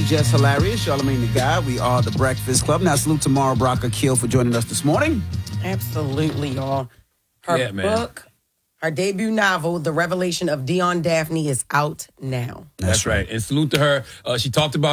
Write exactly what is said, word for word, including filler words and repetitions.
Just Hilarious, Charlamagne the Guy. We are the Breakfast Club. Now, salute to Mara Brock Akil for joining us this morning. Absolutely, y'all. Her Yeah, man. book, her debut novel, The Revelation of Dion Daphne, is out now. That's, That's right. right. And salute to her. Uh, she talked about